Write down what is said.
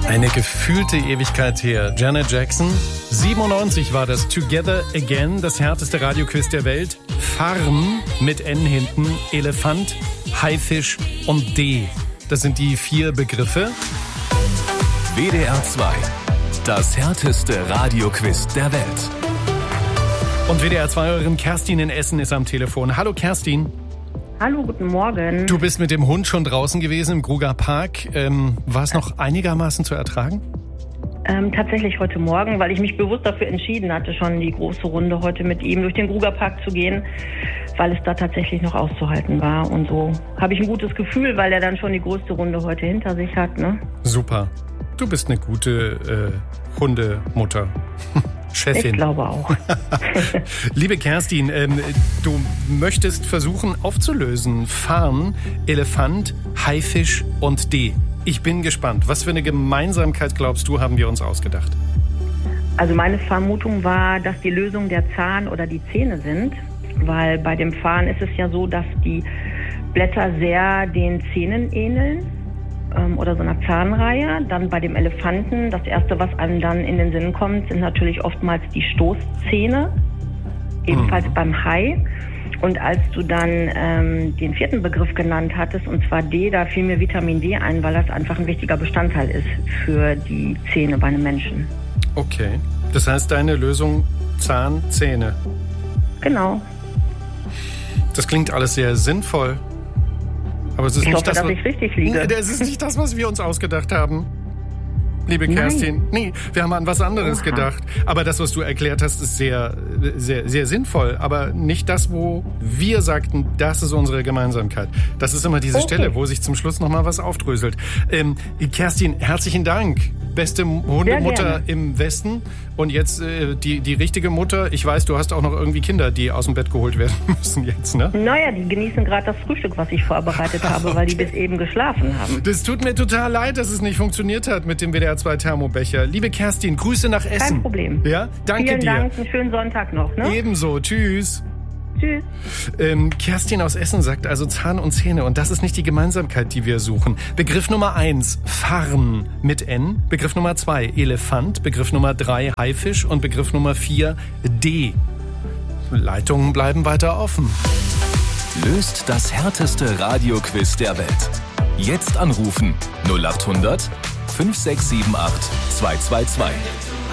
Eine gefühlte Ewigkeit her. Janet Jackson. 97 war das Together Again, das härteste Radioquiz der Welt. Farm mit N hinten, Elefant, Haifisch und D. Das sind die 4 Begriffe. WDR 2. Das härteste Radioquiz der Welt. Und WDR 2-Hörerin Kerstin in Essen ist am Telefon. Hallo Kerstin. Hallo, guten Morgen. Du bist mit dem Hund schon draußen gewesen im Gruger Park. War es noch einigermaßen zu ertragen? Tatsächlich heute Morgen, weil ich mich bewusst dafür entschieden hatte, schon die große Runde heute mit ihm durch den Gruger Park zu gehen, weil es da tatsächlich noch auszuhalten war. Und so habe ich ein gutes Gefühl, weil er dann schon die größte Runde heute hinter sich hat. Ne? Super. Du bist eine gute Hundemutter. Chefin. Ich glaube auch. Liebe Kerstin, du möchtest versuchen aufzulösen. Farn, Elefant, Haifisch und D. Ich bin gespannt. Was für eine Gemeinsamkeit, glaubst du, haben wir uns ausgedacht? Also meine Vermutung war, dass die Lösung der Zahn oder die Zähne sind. Weil bei dem Farn ist es ja so, dass die Blätter sehr den Zähnen ähneln. Oder so einer Zahnreihe. Dann bei dem Elefanten, das Erste, was einem dann in den Sinn kommt, sind natürlich oftmals die Stoßzähne, ebenfalls beim Hai. Und als du dann den 4. Begriff genannt hattest, und zwar D, da fiel mir Vitamin D ein, weil das einfach ein wichtiger Bestandteil ist für die Zähne bei einem Menschen. Okay, das heißt deine Lösung Zahn, Zähne. Genau. Das klingt alles sehr sinnvoll. Aber es ist ich nicht hoffe, dass ich richtig liege. Das ist nicht das, was wir uns ausgedacht haben. Liebe Kerstin, nee, wir haben an was anderes gedacht. Aber das, was du erklärt hast, ist sehr, sehr, sehr sinnvoll. Aber nicht das, wo wir sagten, das ist unsere Gemeinsamkeit. Das ist immer diese Stelle, wo sich zum Schluss nochmal was aufdröselt. Kerstin, herzlichen Dank. Beste Hundemutter im Westen. Und jetzt die richtige Mutter. Ich weiß, du hast auch noch irgendwie Kinder, die aus dem Bett geholt werden müssen jetzt, ne? Naja, die genießen gerade das Frühstück, was ich vorbereitet habe, weil die bis eben geschlafen haben. Das tut mir total leid, dass es nicht funktioniert hat mit dem WDR 2 Thermobecher. Liebe Kerstin, Grüße nach Essen. Kein Problem. Ja, danke dir. Vielen Dank, einen schönen Sonntag noch. Ne? Ebenso, tschüss. Tschüss. Kerstin aus Essen sagt also Zahn und Zähne. Und das ist nicht die Gemeinsamkeit, die wir suchen. Begriff Nummer 1, Farn mit N. Begriff Nummer 2, Elefant. Begriff Nummer 3, Haifisch. Und Begriff Nummer 4, D. Leitungen bleiben weiter offen. Löst das härteste Radioquiz der Welt. Jetzt anrufen 0800 5678 222.